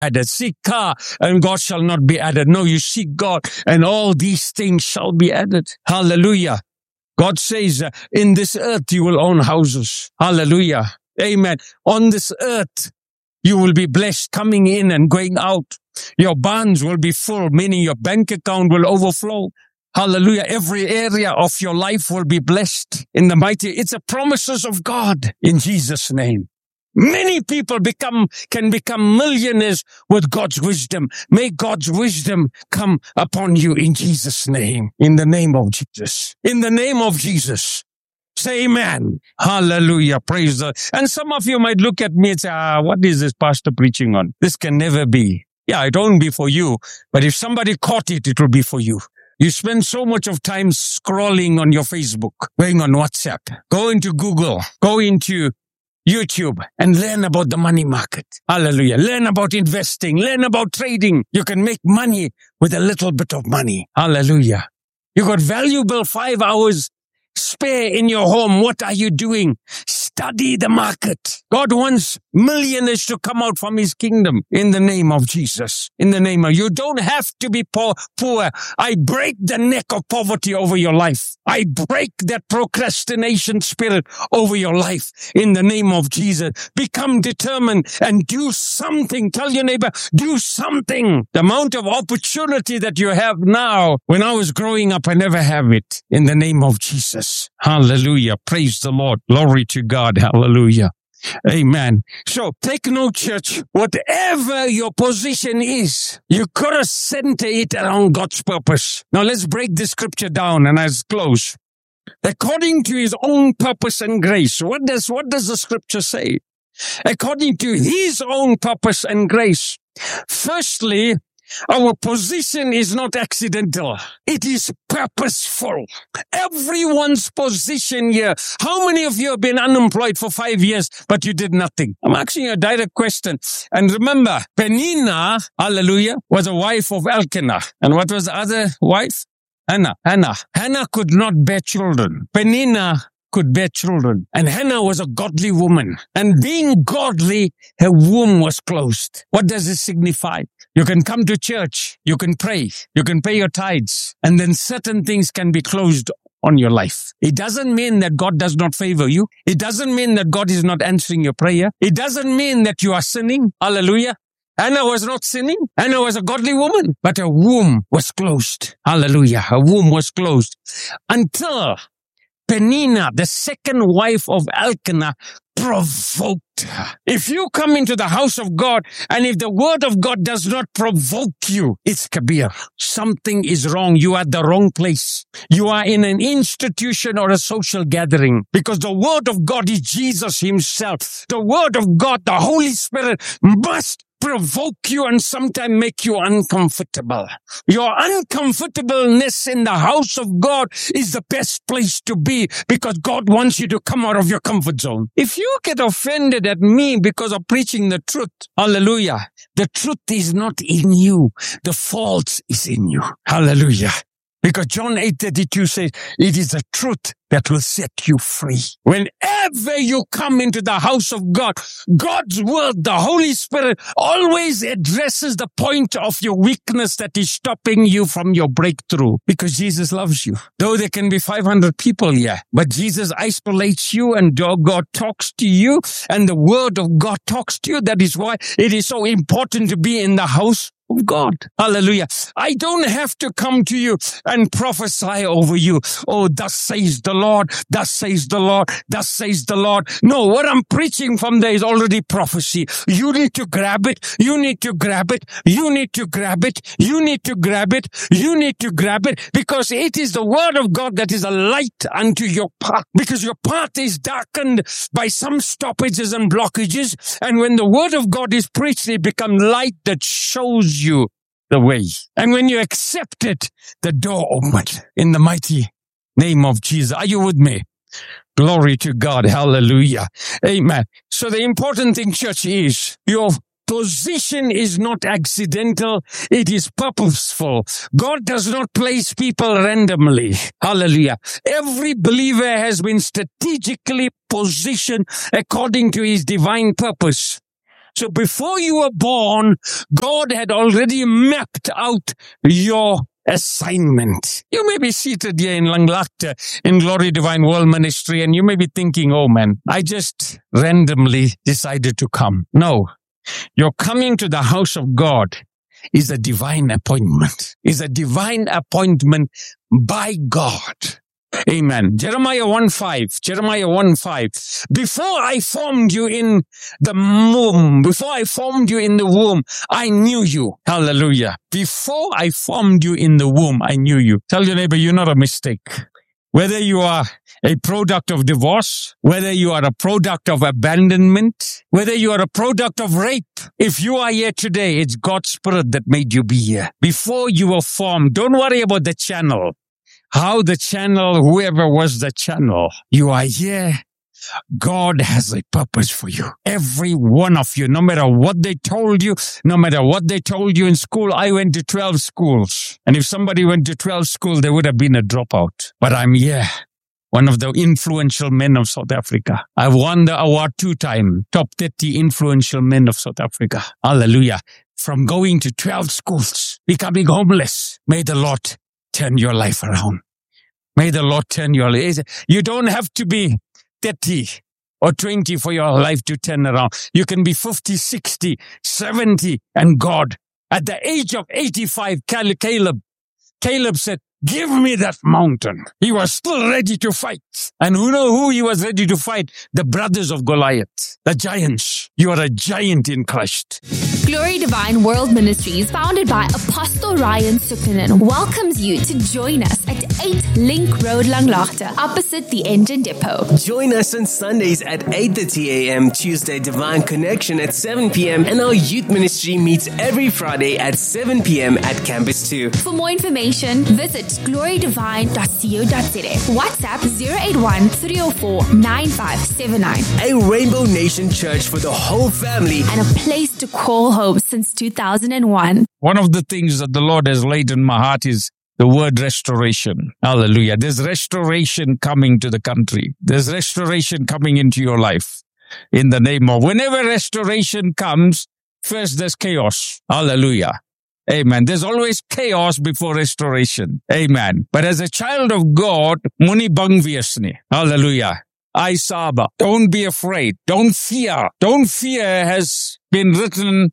added. Seek car and God shall not be added. No, you seek God and all these things shall be added. Hallelujah. God says, in this earth you will own houses. Hallelujah. Amen. On this earth you will be blessed coming in and going out. Your barns will be full, meaning your bank account will overflow. Hallelujah. Every area of your life will be blessed in the mighty. It's the promises of God in Jesus' name. Many people can become millionaires with God's wisdom. May God's wisdom come upon you in Jesus' name. In the name of Jesus. In the name of Jesus. Say amen. Hallelujah. Praise the Lord. And some of you might look at me and say, what is this pastor preaching on? This can never be. Yeah, it won't be for you. But if somebody caught it, it will be for you. You spend so much of time scrolling on your Facebook, going on WhatsApp, go into Google, go into YouTube and learn about the money market. Hallelujah. Learn about investing, learn about trading. You can make money with a little bit of money. Hallelujah. You got valuable 5 hours spare in your home. What are you doing? Study the market. God wants millionaires to come out from his kingdom in the name of Jesus. In the name of, you don't have to be poor. I break the neck of poverty over your life. I break that procrastination spirit over your life in the name of Jesus. Become determined and do something. Tell your neighbor, do something. The amount of opportunity that you have now, when I was growing up, I never have it in the name of Jesus. Hallelujah. Praise the Lord. Glory to God. Hallelujah. Amen. So take note, church, whatever your position is, you gotta center it around God's purpose. Now let's break this scripture down and let's close. According to his own purpose and grace. What does the scripture say? According to his own purpose and grace. Firstly, our position is not accidental. It is purposeful. Everyone's position here. How many of you have been unemployed for 5 years, but you did nothing? I'm asking you a direct question. And remember, Peninnah, hallelujah, was a wife of Elkanah. And what was the other wife? Hannah. Hannah could not bear children. Peninnah could bear children. And Hannah was a godly woman. And being godly, her womb was closed. What does it signify? You can come to church, you can pray, you can pay your tithes, and then certain things can be closed on your life. It doesn't mean that God does not favor you. It doesn't mean that God is not answering your prayer. It doesn't mean that you are sinning. Hallelujah. Hannah was not sinning. Hannah was a godly woman, but her womb was closed. Hallelujah. Her womb was closed until Peninnah, the second wife of Elkanah, provoked her. If you come into the house of God and if the word of God does not provoke you, it's kabir. Something is wrong. You are at the wrong place. You are in an institution or a social gathering because the word of God is Jesus himself. The word of God, the Holy Spirit must provoke you and sometimes make you uncomfortable. Your uncomfortableness in the house of God is the best place to be because God wants you to come out of your comfort zone. If you get offended at me because of preaching the truth, hallelujah, the truth is not in you. The fault is in you. Hallelujah. Because John 8:32 says, it is the truth that will set you free. Whenever you come into the house of God, God's word, the Holy Spirit, always addresses the point of your weakness that is stopping you from your breakthrough. Because Jesus loves you. Though there can be 500 people here, but Jesus isolates you and God talks to you and the word of God talks to you. That is why it is so important to be in the house of God. Hallelujah. I don't have to come to you and prophesy over you. Oh, thus says the Lord, thus says the Lord, thus says the Lord. No, what I'm preaching from there is already prophecy. You need to grab it. You need to grab it. You need to grab it. You need to grab it. You need to grab it because it is the word of God that is a light unto your path because your path is darkened by some stoppages and blockages. And when the word of God is preached, it becomes light that shows you the way. And when you accept it, the door opens in the mighty name of Jesus. Are you with me? Glory to God. Hallelujah. Amen. So the important thing, church, is your position is not accidental. It is purposeful. God does not place people randomly. Hallelujah. Every believer has been strategically positioned according to his divine purpose. So before you were born, God had already mapped out your assignment. You may be seated here in Langlakte in Glory Divine World Ministry, and you may be thinking, oh man, I just randomly decided to come. No, your coming to the house of God is a divine appointment. Is a divine appointment by God. Amen. Jeremiah 1:5. Before I formed you in the womb, I knew you. Hallelujah. Before I formed you in the womb, I knew you. Tell your neighbor, you're not a mistake. Whether you are a product of divorce, whether you are a product of abandonment, whether you are a product of rape, if you are here today, it's God's Spirit that made you be here. Before you were formed, don't worry about the channel. How the channel, whoever was the channel, you are here. God has a purpose for you. Every one of you, no matter what they told you, no matter what they told you in school. I went to 12 schools. And if somebody went to 12 schools, they would have been a dropout. But I'm here. One of the influential men of South Africa. I've won the award 2 times. Top 30 influential men of South Africa. Hallelujah. From going to 12 schools, becoming homeless. May the Lord turn your life around. May the Lord turn your life. You don't have to be 30 or 20 for your life to turn around. You can be 50, 60, 70, and God. At the age of 85, Caleb said, give me that mountain. He was still ready to fight. And you know who he was ready to fight? The brothers of Goliath, the giants. You are a giant in Christ. Glory Divine World Ministries, founded by Apostle Ryan Sukkanen, welcomes you to join us at 8 Link Road, Langlakte, opposite the engine depot. Join us on Sundays at 8:30 a.m., Tuesday Divine Connection at 7 p.m., and our youth ministry meets every Friday at 7 p.m. at Campus 2. For more information, visit glorydivine.co.za. WhatsApp 081-304-9579. A Rainbow Nation church for the whole family and a place to call home since 2001. One of the things that the Lord has laid in my heart is the word restoration. Hallelujah. There's restoration coming to the country. There's restoration coming into your life. In the name of, whenever restoration comes, first there's chaos. Hallelujah. Amen. There's always chaos before restoration. Amen. But as a child of God, muni bang wees nie. Hallelujah. I Saba. Don't be afraid. Don't fear. Don't fear has been written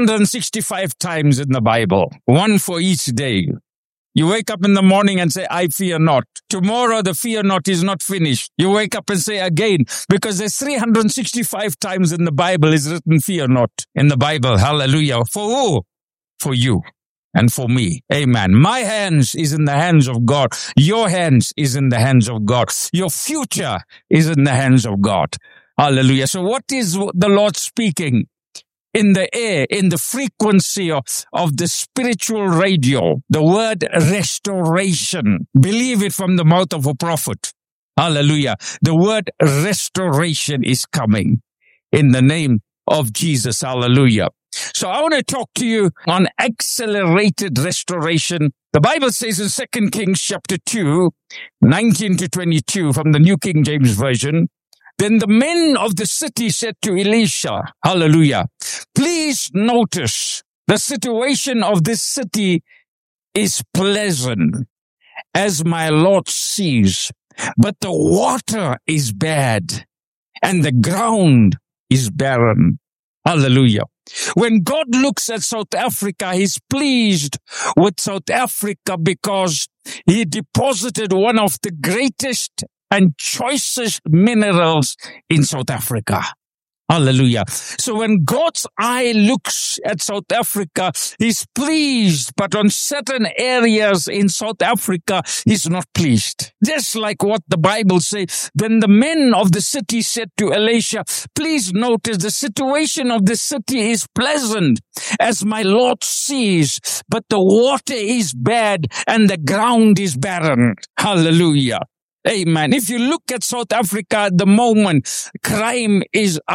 365 times in the Bible. One for each day. You wake up in the morning and say, I fear not. Tomorrow the fear not is not finished. You wake up and say again, because there's 365 times in the Bible is written fear not in the Bible. Hallelujah. For who? For you and for me. Amen. My hands is in the hands of God. Your hands is in the hands of God. Your future is in the hands of God. Hallelujah. So what is the Lord speaking in the air, in the frequency of the spiritual radio? The word restoration. Believe it from the mouth of a prophet. Hallelujah. The word restoration is coming in the name of Jesus. Hallelujah. So I want to talk to you on accelerated restoration. The Bible says in 2 Kings chapter 2, 19 to 22 from the New King James Version, then the men of the city said to Elisha, hallelujah, please notice the situation of this city is pleasant, as my Lord sees, but the water is bad and the ground is barren. Hallelujah. When God looks at South Africa, He's pleased with South Africa because He deposited one of the greatest and choicest minerals in South Africa. Hallelujah. So when God's eye looks at South Africa, He's pleased, but on certain areas in South Africa, He's not pleased. Just like what the Bible says, then the men of the city said to Elisha, please notice the situation of the city is pleasant, as my Lord sees, but the water is bad and the ground is barren. Hallelujah. Amen. If you look at South Africa at the moment, crime is up,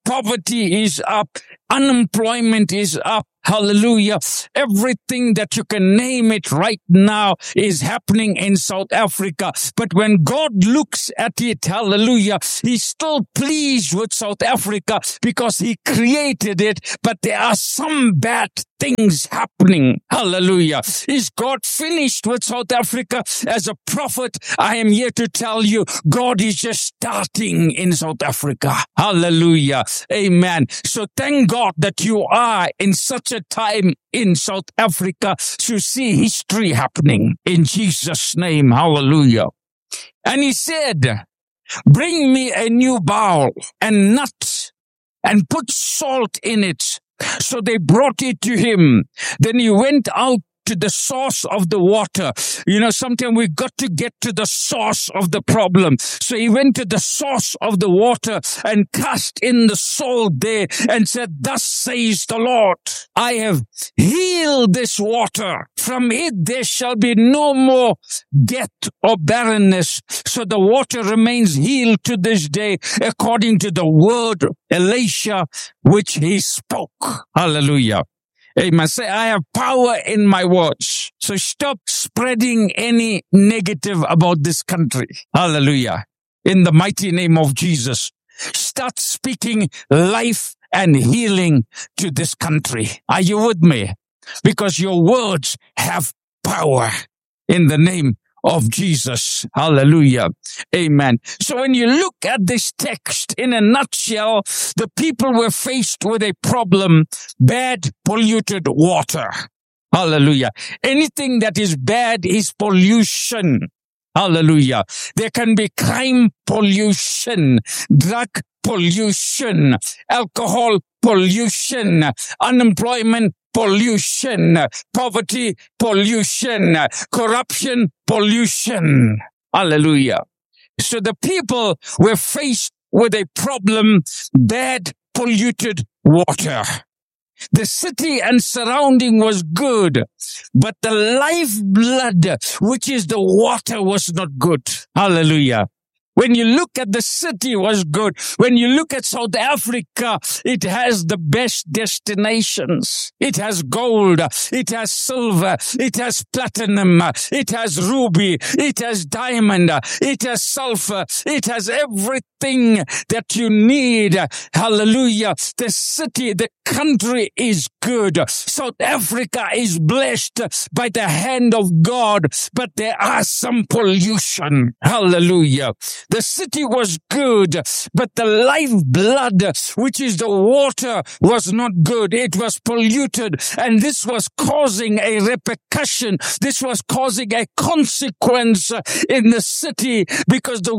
Poverty is up. Unemployment is up. Hallelujah. Everything that you can name it right now is happening in South Africa. But when God looks at it, hallelujah, He's still pleased with South Africa because He created it. But there are some bad things happening. Hallelujah. Is God finished with South Africa? As a prophet, I am here to tell you, God is just starting in South Africa. Hallelujah. Amen. So thank God that you are in such a time in South Africa to see history happening in Jesus' name. Hallelujah. And He said, bring me a new bowl and nut and put salt in it. So they brought it to Him. Then He went out to the source of the water. You know, sometimes we got to get to the source of the problem. So He went to the source of the water and cast in the salt there and said, thus says the Lord, I have healed this water. From it there shall be no more death or barrenness. So the water remains healed to this day according to the word Elisha which He spoke. Hallelujah. Amen. Say, I have power in my words. So stop spreading any negative about this country. Hallelujah. In the mighty name of Jesus. Start speaking life and healing to this country. Are you with me? Because your words have power in the name of Jesus. Hallelujah. Amen. So when you look at this text in a nutshell, the people were faced with a problem, bad, polluted water. Hallelujah. Anything that is bad is pollution. Hallelujah. There can be crime pollution, drug pollution, alcohol pollution, unemployment pollution, poverty pollution, corruption pollution. Hallelujah. So the people were faced with a problem, bad, polluted water. The city and surrounding was good, but the lifeblood, which is the water, was not good. Hallelujah. When you look at the city, was good. When you look at South Africa, it has the best destinations. It has gold. It has silver. It has platinum. It has ruby. It has diamond. It has sulfur. It has everything that you need. Hallelujah. The city, the country is good. South Africa is blessed by the hand of God, but there are some pollution. Hallelujah. The city was good, but the lifeblood, which is the water, was not good. It was polluted, and this was causing a repercussion. This was causing a consequence in the city because the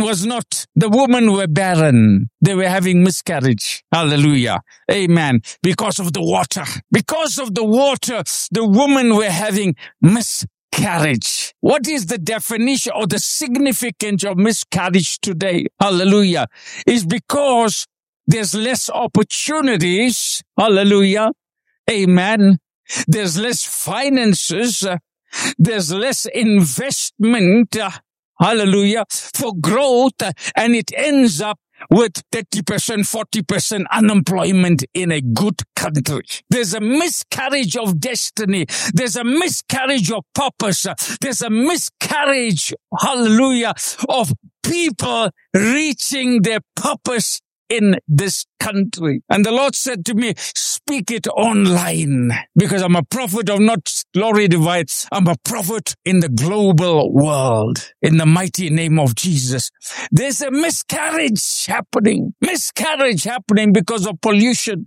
women were barren. They were having miscarriage. Hallelujah. Amen. Because of the water. Because of the water, the women were having miscarriage. What is the definition or the significance of miscarriage today? Hallelujah. Is because there's less opportunities. Hallelujah. Amen. There's less finances. There's less investment. Hallelujah. For growth. And it ends up with 30%, 40% unemployment in a good country. There's a miscarriage of destiny. There's a miscarriage of purpose. There's a miscarriage, hallelujah, of people reaching their purpose in this country. And the Lord said to me, speak it online, because I'm a prophet of not glory divide. I'm a prophet in the global world, in the mighty name of Jesus. There's a miscarriage happening because of pollution,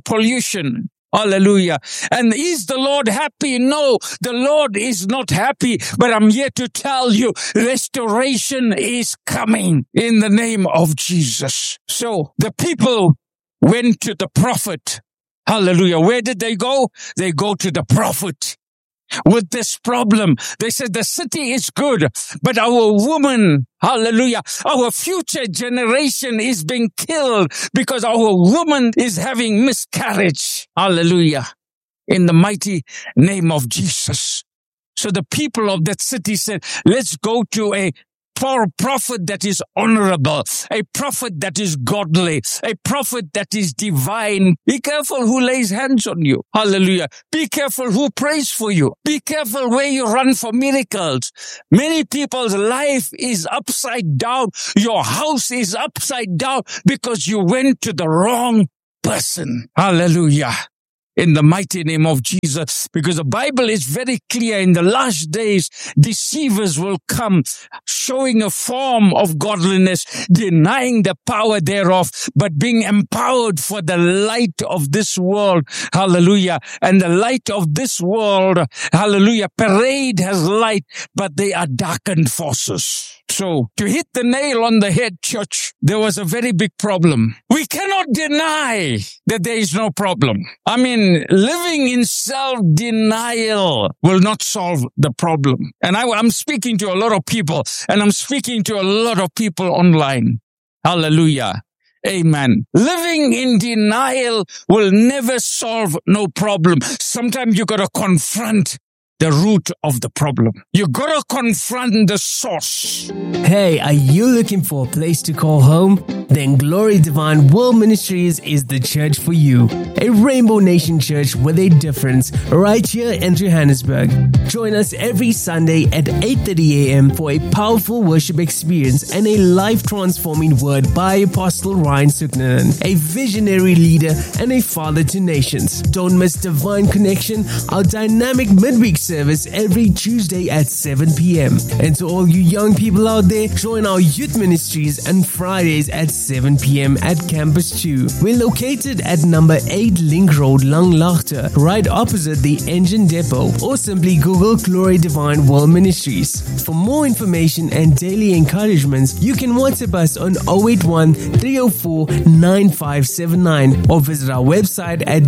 Hallelujah. And is the Lord happy? No, the Lord is not happy, but I'm here to tell you restoration is coming in the name of Jesus. So the people went to the prophet. Hallelujah. Where did they go? They go to the prophet with this problem. They said the city is good, but our woman, hallelujah, our future generation is being killed because our woman is having miscarriage. Hallelujah. In the mighty name of Jesus. So the people of that city said, let's go to a prophet that is honorable, a prophet that is godly, a prophet that is divine. Be careful who lays hands on you. Hallelujah. Be careful who prays for you. Be careful where you run for miracles. Many people's life is upside down. Your house is upside down because you went to the wrong person. Hallelujah. In the mighty name of Jesus, because the Bible is very clear, in the last days, deceivers will come, showing a form of godliness, denying the power thereof, but being empowered for the light of this world. Hallelujah. And the light of this world, hallelujah, parade has light, but they are darkened forces. So, to hit the nail on the head, church, there was a very big problem. We cannot deny that there is no problem. I mean, living in self-denial will not solve the problem. And I'm speaking to a lot of people, and I'm speaking to a lot of people online. Hallelujah. Amen. Living in denial will never solve no problem. Sometimes you got to confront the root of the problem. You gotta confront the source. Hey, are you looking for a place to call home? Then Glory Divine World Ministries is the church for you. A Rainbow Nation church with a difference right here in Johannesburg. Join us every Sunday at 8:30 a.m. for a powerful worship experience and a life-transforming word by Apostle Ryan Suknanen, a visionary leader and a father to nations. Don't miss Divine Connection, our dynamic midweek service every Tuesday at 7 p.m. And to all you young people out there, join our youth ministries on Fridays at 7 p.m. at Campus 2. We're located at number 8 Link Road, Langlaagte, right opposite the engine depot, or simply Google Glory Divine World Ministries. For more information and daily encouragements, you can WhatsApp us on 081 304 9579 or visit our website at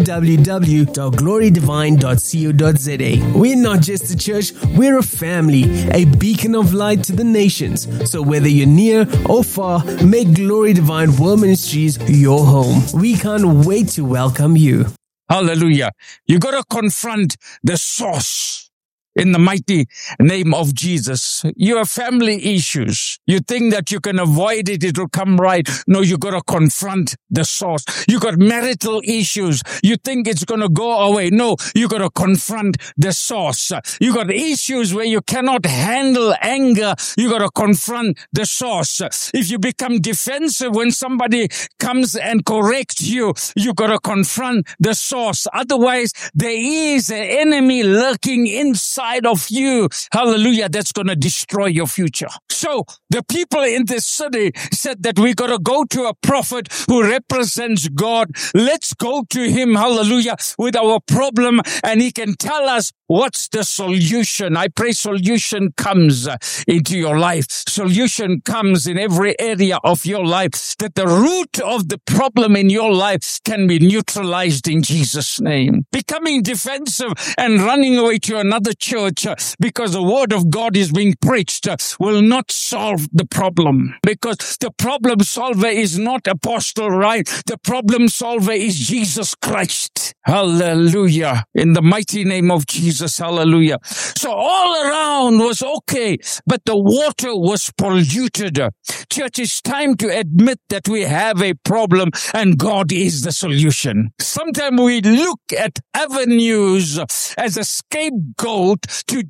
www.glorydivine.co.za. We're not just a church, we're a family, a beacon of light to the nations. So whether you're near or far, make Glory Divine World Ministries your home. We can't wait to welcome you. Hallelujah. You got to confront the source. In the mighty name of Jesus. You have family issues. You think that you can avoid it, it will come right. No, you got to confront the source. You got marital issues. You think it's going to go away. No, you got to confront the source. You got issues where you cannot handle anger. You got to confront the source. If you become defensive when somebody comes and corrects you, you got to confront the source. Otherwise, there is an enemy lurking inside of you, hallelujah, that's going to destroy your future. So the people in this city said that we got to go to a prophet who represents God. Let's go to him, hallelujah, with our problem, and he can tell us what's the solution. I pray solution comes into your life. Solution comes in every area of your life, that the root of the problem in your life can be neutralized in Jesus' name. Becoming defensive and running away to another church because the word of God is being preached will not solve the problem, because the problem solver is not Apostle Ryan. The problem solver is Jesus Christ. Hallelujah. In the mighty name of Jesus. Hallelujah. So all around was okay, but the water was polluted. Church, it's time to admit that we have a problem and God is the solution. Sometimes we look at avenues as a scapegoat to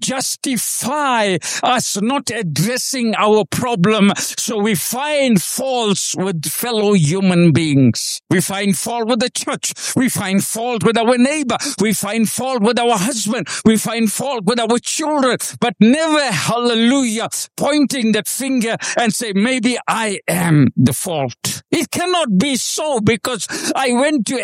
justify us not addressing our problem. So we find faults with fellow human beings. We find fault with the church. We find fault with our neighbor. We find fault with our husband. We find fault with our children, but never, hallelujah, pointing that finger and say, maybe I am the fault. It cannot be so, because I went to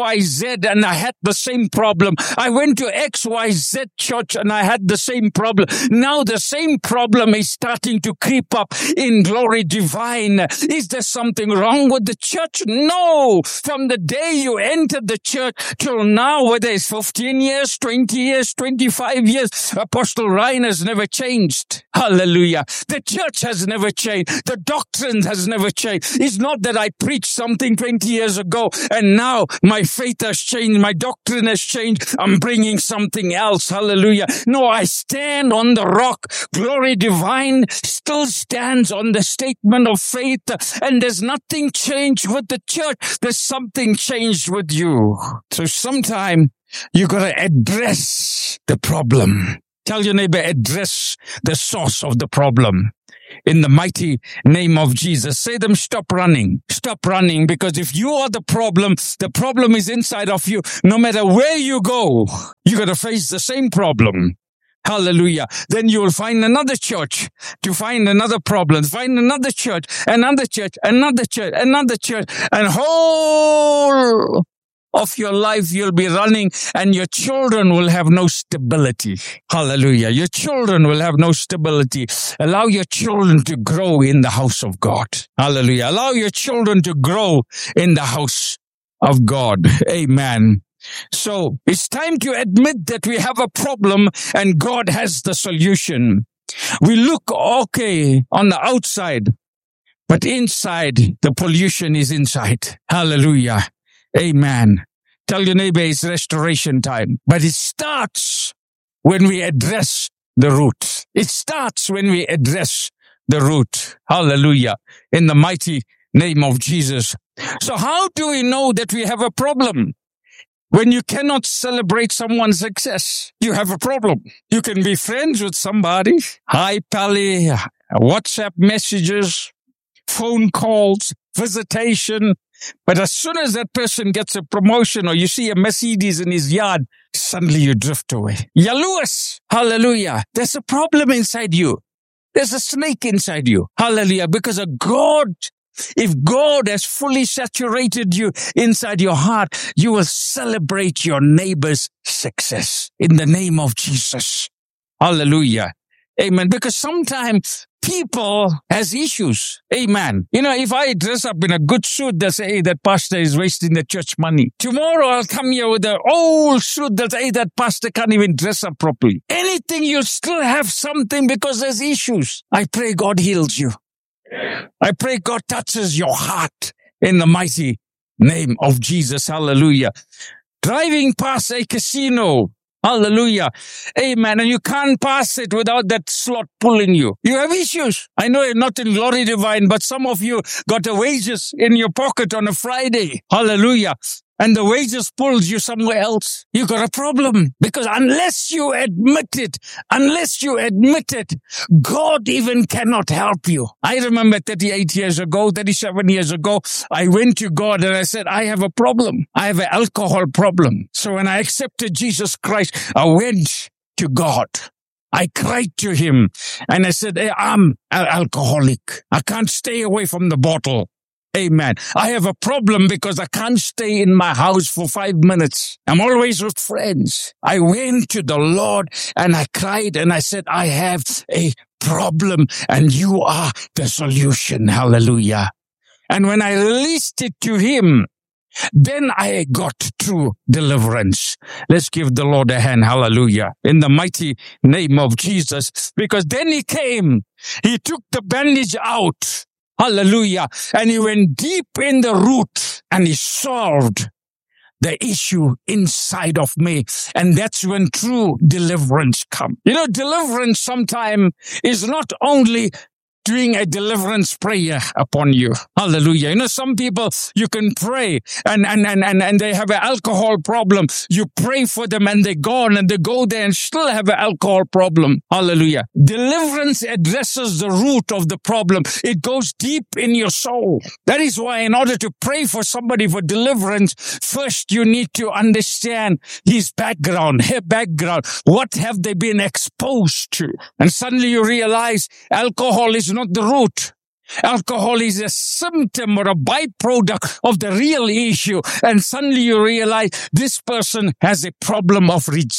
XYZ and I had the same problem. I went to XYZ church and I had the same problem. Now the same problem is starting to creep up in Glory Divine. Is there something wrong with the church? No. From the day you entered the church till now, whether it's 15 years, 20 years, 25 years, Apostle Ryan has never changed. Hallelujah. The church has never changed. The doctrine has never changed. It's not that that I preached something 20 years ago and now my faith has changed, my doctrine has changed, I'm bringing something else. Hallelujah. No, I stand on the rock. Glory Divine still stands on the statement of faith, and there's nothing changed with the church. There's something changed with you. So sometime you got to address the problem. Tell your neighbor, address the source of the problem. In the mighty name of Jesus. Say them, stop running. Stop running, because if you are the problem is inside of you. No matter where you go, you got to face the same problem. Hallelujah. Then you will find another church to find another problem. Find another church, another church, another church, another church. And whole of your life you'll be running, and your children will have no stability. Hallelujah. Your children will have no stability. Allow your children to grow in the house of God. Hallelujah. Allow your children to grow in the house of God. Amen. So it's time to admit that we have a problem and God has the solution. We look okay on the outside, but inside the pollution is inside. Hallelujah. Amen. Tell your neighbor it's restoration time. But it starts when we address the root. It starts when we address the root. Hallelujah. In the mighty name of Jesus. So how do we know that we have a problem? When you cannot celebrate someone's success, you have a problem. You can be friends with somebody. Hi, Pally, WhatsApp messages, phone calls, visitation. But as soon as that person gets a promotion or you see a Mercedes in his yard, suddenly you drift away. Yaluas. Hallelujah. There's a problem inside you. There's a snake inside you. Hallelujah. Because if God has fully saturated you inside your heart, you will celebrate your neighbor's success in the name of Jesus. Hallelujah. Amen. Because sometimes people has issues. Amen. You know, if I dress up in a good suit, they'll say, hey, that pastor is wasting the church money. Tomorrow I'll come here with an old suit. They'll say, hey, that pastor can't even dress up properly. Anything, you'll still have something because there's issues. I pray God heals you. I pray God touches your heart in the mighty name of Jesus. Hallelujah. Driving past a casino. Hallelujah. Amen. And you can't pass it without that slot pulling you. You have issues. I know you're not in Glory Divine, but some of you got the wages in your pocket on a Friday. Hallelujah. And the wages pulled you somewhere else. You got a problem. Because unless you admit it, God even cannot help you. I remember 37 years ago, I went to God and I said, I have a problem. I have an alcohol problem. So when I accepted Jesus Christ, I went to God. I cried to him and I said, hey, I'm an alcoholic. I can't stay away from the bottle. Amen. I have a problem because I can't stay in my house for 5 minutes. I'm always with friends. I went to the Lord and I cried and I said, I have a problem and you are the solution. Hallelujah. And when I released it to him, then I got true deliverance. Let's give the Lord a hand. Hallelujah. In the mighty name of Jesus. Because then he came. He took the bandage out. Hallelujah. And he went deep in the root and he solved the issue inside of me. And that's when true deliverance comes. You know, deliverance sometimes is not only doing a deliverance prayer upon you. Hallelujah. You know, some people, you can pray and they have an alcohol problem. You pray for them and they go on and they go there and still have an alcohol problem. Hallelujah. Deliverance addresses the root of the problem. It goes deep in your soul. That is why in order to pray for somebody for deliverance, first you need to understand his background, her background. What have they been exposed to? And suddenly you realize alcohol is not the root. Alcohol is a symptom or a byproduct of the real issue. And suddenly you realize this person has a problem of rejection.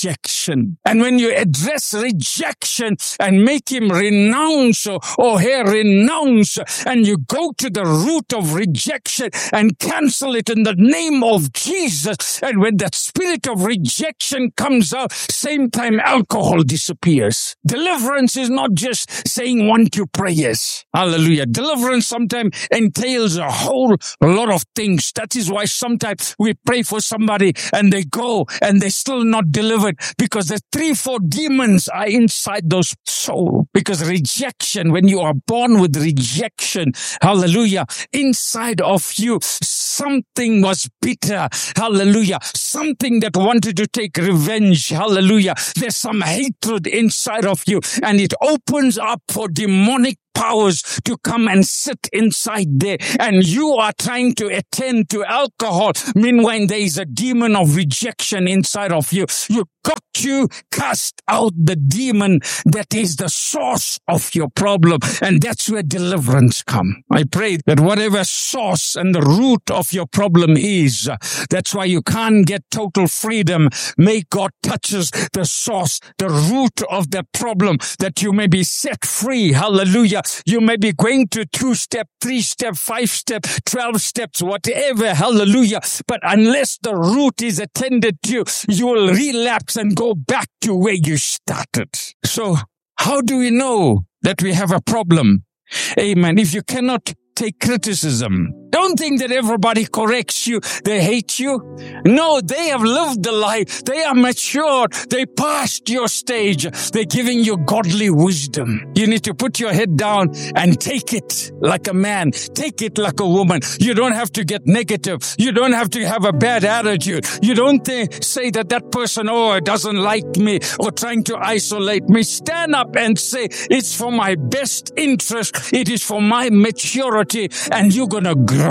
rejection. And when you address rejection and make him renounce or her renounce, and you go to the root of rejection and cancel it in the name of Jesus, and when that spirit of rejection comes out, same time alcohol disappears. Deliverance is not just saying 1-2 prayers. Hallelujah. Deliverance sometimes entails a whole lot of things. That is why sometimes we pray for somebody and they go and they're still not delivered, because the 3-4 demons are inside those souls. Because rejection, when you are born with rejection, hallelujah, inside of you, something was bitter, hallelujah, something that wanted to take revenge, hallelujah. There's some hatred inside of you, and it opens up for demonic powers to come and sit inside there, and you are trying to attend to alcohol. Meanwhile, there is a demon of rejection inside of you. You got to cast out the demon that is the source of your problem, and that's where deliverance comes. I pray that whatever source and the root of your problem is, that's why you can't get total freedom. May God touches the source, the root of the problem, that you may be set free. Hallelujah. You may be going to 2-step, 3-step, 5-step, 12 steps, whatever. Hallelujah. But unless the root is attended to, you will relapse and go back to where you started. So how do we know that we have a problem? Amen. If you cannot take criticism, don't think that everybody corrects you, they hate you. No, they have lived the life. They are matured. They passed your stage. They're giving you godly wisdom. You need to put your head down and take it like a man. Take it like a woman. You don't have to get negative. You don't have to have a bad attitude. You don't say that person, it doesn't like me, or trying to isolate me. Stand up and say, it's for my best interest. It is for my maturity, and you're going to grow.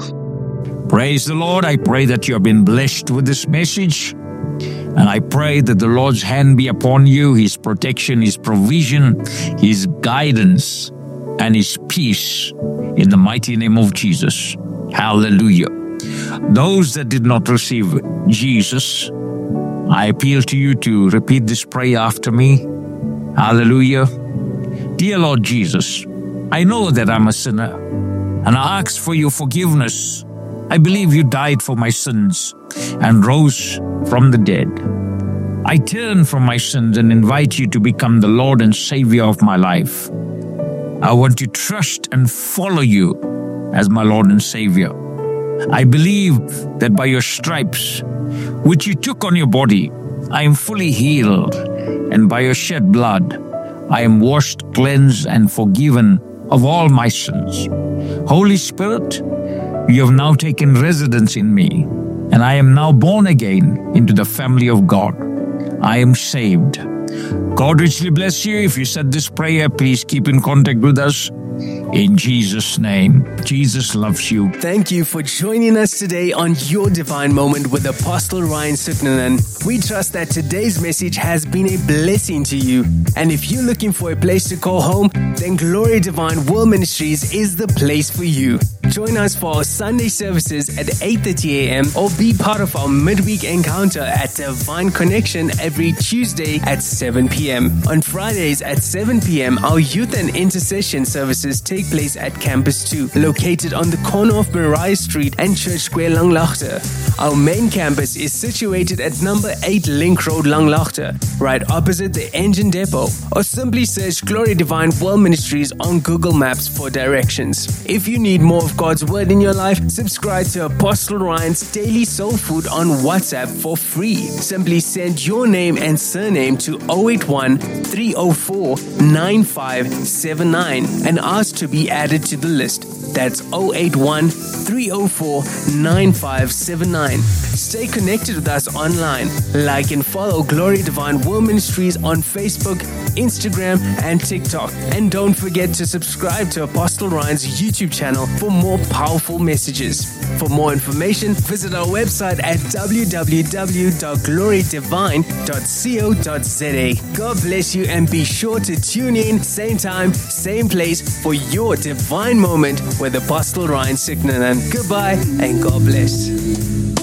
Praise the Lord. I pray that you have been blessed with this message. And I pray that the Lord's hand be upon you, His protection, His provision, His guidance, and His peace in the mighty name of Jesus. Hallelujah. Those that did not receive Jesus, I appeal to you to repeat this prayer after me. Hallelujah. Dear Lord Jesus, I know that I'm a sinner, and I ask for your forgiveness. I believe you died for my sins and rose from the dead. I turn from my sins and invite you to become the Lord and Savior of my life. I want to trust and follow you as my Lord and Savior. I believe that by your stripes, which you took on your body, I am fully healed, and by your shed blood, I am washed, cleansed, and forgiven of all my sins. Holy Spirit, you have now taken residence in me, and I am now born again into the family of God. I am saved. God richly bless you. If you said this prayer, please keep in contact with us. In Jesus' name, Jesus loves you. Thank you for joining us today on Your Divine Moment with Apostle Ryan Suknanan. We trust that today's message has been a blessing to you. And if you're looking for a place to call home, then Glory Divine World Ministries is the place for you. Join us for our Sunday services at 8:30 a.m. or be part of our midweek encounter at Divine Connection every Tuesday at 7 p.m. On Fridays at 7 p.m., our youth and intercession services take place at Campus 2, located on the corner of Mariah Street and Church Square, Langlaagte. Our main campus is situated at number 8 Link Road, Langlaagte, right opposite the engine depot, or simply search Glory Divine World Ministries on Google Maps for directions. If you need more of God's Word in your life, subscribe to Apostle Ryan's Daily Soul Food on WhatsApp for free. Simply send your name and surname to 081 304 9579 and ask to be added to the list. That's 081 304 9579. Stay connected with us online. Like and follow Glory Divine World Ministries on Facebook, Instagram, and TikTok. And don't forget to subscribe to Apostle Ryan's YouTube channel for more powerful messages. For more information, visit our website at www.glorydivine.co.za. God bless you, and be sure to tune in same time, same place for your divine moment with Apostle Ryan Suknanan. Goodbye and God bless.